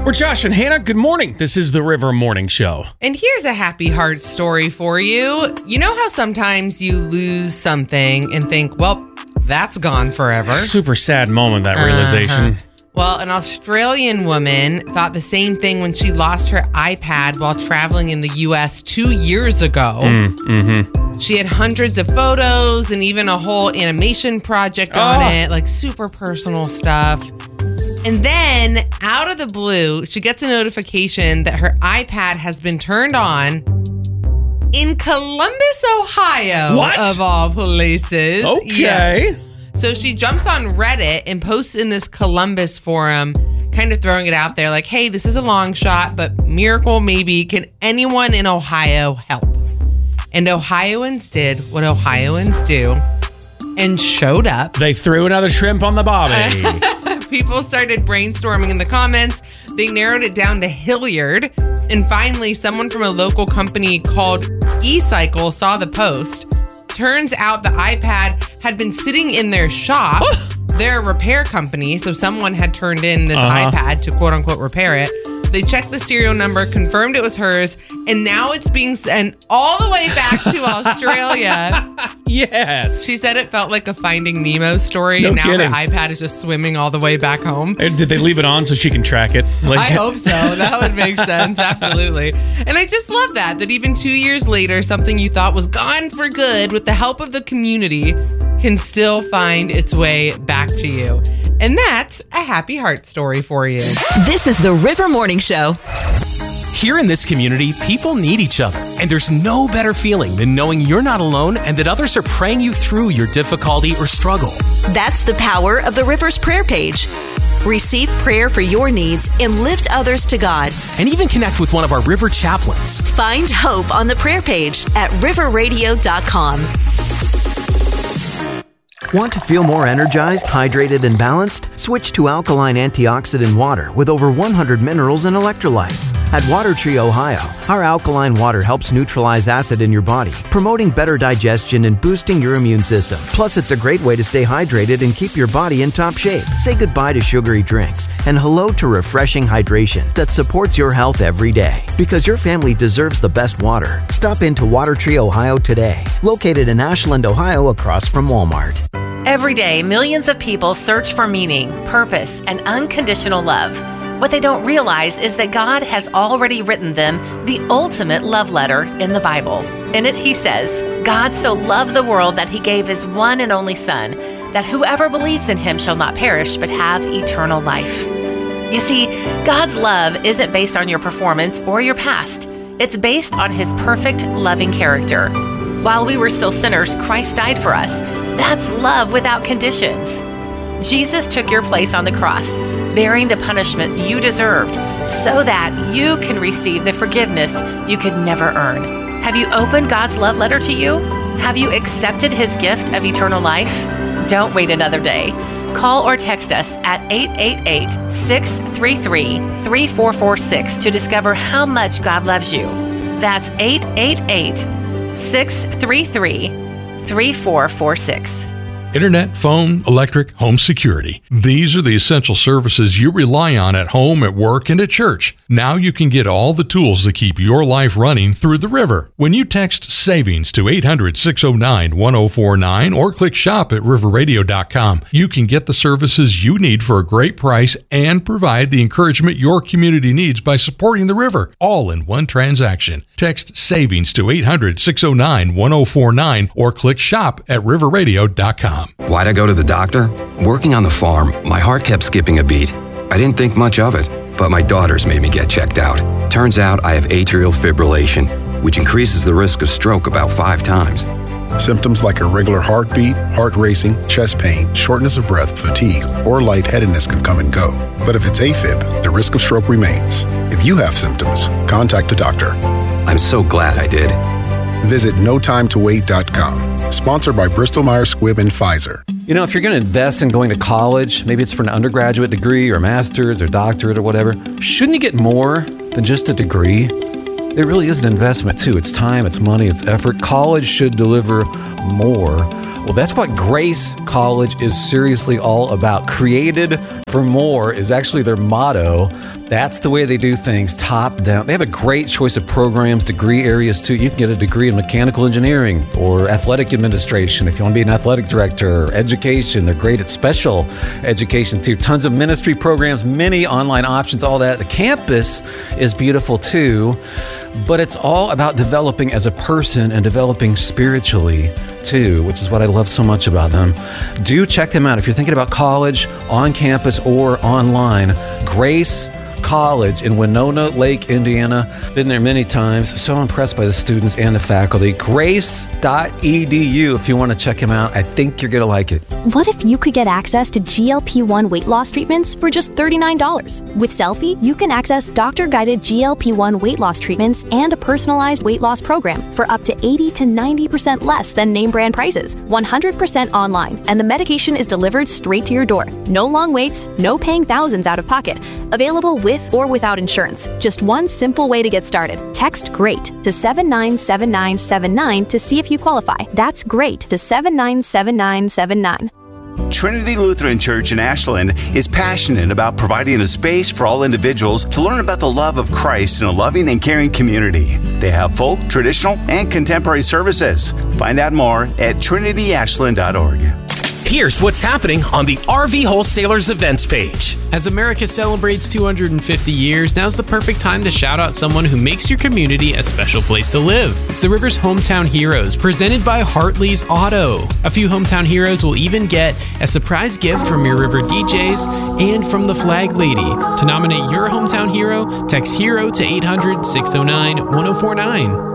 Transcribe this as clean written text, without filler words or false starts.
We're Josh and Hannah. Good morning. This is the River Morning Show. And here's a happy heart story for you. You know how sometimes you lose something and think, well, that's gone forever? Super sad moment, that realization. Well, an Australian woman thought the same thing when she lost her iPad while traveling in the U.S. 2 years ago. She had hundreds of photos and even a whole animation project on it, like super personal stuff. And then, out of the blue, she gets a notification that her iPad has been turned on in Columbus, Ohio, of all places. Okay. Yeah. So she jumps on Reddit and posts in this Columbus forum, kind of throwing it out there like, hey, this is a long shot, but miracle maybe. Can anyone in Ohio help? And Ohioans did what Ohioans do and showed up. They threw another shrimp on the barbie. People started brainstorming in the comments. They narrowed it down to Hilliard. And finally, someone from a local company called eCycle saw the post. Turns out the iPad had been sitting in their shop. They're a repair company, so someone had turned in this iPad to quote-unquote repair it. They checked the serial number, confirmed it was hers, and now it's being sent all the way back to Australia. Yes. She said it felt like a Finding Nemo story, No and now kidding. her iPad is just swimming all the way back home. And did they leave it on so she can track it? I hope so. That would make sense. Absolutely. And I just love that even 2 years later, something you thought was gone for good with the help of the community can still find its way back to you. And that's a happy heart story for you. This is the River Morning Show. Here in this community, people need each other. And there's no better feeling than knowing you're not alone and that others are praying you through your difficulty or struggle. That's the power of the River's prayer page. Receive prayer for your needs and lift others to God. And even connect with one of our River chaplains. Find hope on the prayer page at riverradio.com. Want to feel more energized, hydrated, and balanced? Switch to alkaline antioxidant water with over 100 minerals and electrolytes. At Water Tree, Ohio, our alkaline water helps neutralize acid in your body, promoting better digestion and boosting your immune system. Plus, it's a great way to stay hydrated and keep your body in top shape. Say goodbye to sugary drinks and hello to refreshing hydration that supports your health every day. Because your family deserves the best water. Stop into Water Tree, Ohio today. Located in Ashland, Ohio, across from Walmart. Every day, millions of people search for meaning, purpose, and unconditional love. What they don't realize is that God has already written them the ultimate love letter in the Bible. In it, He says, God so loved the world that He gave His one and only Son, that whoever believes in Him shall not perish but have eternal life. You see, God's love isn't based on your performance or your past. It's based on His perfect, loving character. While we were still sinners, Christ died for us. That's love without conditions. Jesus took your place on the cross, bearing the punishment you deserved, so that you can receive the forgiveness you could never earn. Have you opened God's love letter to you? Have you accepted His gift of eternal life? Don't wait another day. Call or text us at 888-633-3446 to discover how much God loves you. That's 888-633-3446. Internet, phone, electric, home security. These are the essential services you rely on at home, at work, and at church. Now you can get all the tools that keep your life running through the River. When you text SAVINGS to 800-609-1049 or click shop at riverradio.com, you can get the services you need for a great price and provide the encouragement your community needs by supporting the River, all in one transaction. Text SAVINGS to 800-609-1049 or click shop at riverradio.com. Why'd I go to the doctor? Working on the farm, my heart kept skipping a beat. I didn't think much of it, but my daughters made me get checked out. Turns out I have atrial fibrillation, which increases the risk of stroke about 5 times. Symptoms like irregular heartbeat, heart racing, chest pain, shortness of breath, fatigue, or lightheadedness can come and go. But if it's AFib, the risk of stroke remains. If you have symptoms, contact a doctor. I'm so glad I did. Visit NoTimeToWait.com. Sponsored by Bristol-Myers Squibb and Pfizer. You know, if you're going to invest in going to college, maybe it's for an undergraduate degree or master's or doctorate or whatever, shouldn't you get more than just a degree? It really is an investment, too. It's time, it's money, it's effort. College should deliver more. Well, that's what Grace College is seriously all about. Created for more is actually their motto. That's the way they do things, top down. They have a great choice of programs, degree areas too. You can get a degree in mechanical engineering or athletic administration if you want to be an athletic director, or education. They're great at special education too. Tons of ministry programs, many online options, all that. The campus is beautiful too. But it's all about developing as a person and developing spiritually too, which is what I love so much about them. Do check them out if you're thinking about college, on campus or online. Grace College in Winona Lake, Indiana. Been there many times. So impressed by the students and the faculty. Grace.edu if you want to check them out. I think you're going to like it. What if you could get access to GLP-1 weight loss treatments for just $39? With Selfie, you can access doctor-guided GLP-1 weight loss treatments and a personalized weight loss program for up to 80 to 90% less than name brand prices. 100% online, and the medication is delivered straight to your door. No long waits, no paying thousands out of pocket. Available with or without insurance. Just one simple way to get started. Text GREAT to 797979 to see if you qualify. That's GREAT to 797979. Trinity Lutheran Church in Ashland is passionate about providing a space for all individuals to learn about the love of Christ in a loving and caring community. They have folk, traditional, and contemporary services. Find out more at trinityashland.org. Here's what's happening on the RV Wholesalers events page. As America celebrates 250 years, now's the perfect time to shout out someone who makes your community a special place to live. It's the Rivers Hometown Heroes, presented by Hartley's Auto. A few Hometown Heroes will even get a surprise gift from your River DJs and from the Flag Lady. To nominate your Hometown Hero, text HERO to 800-609-1049.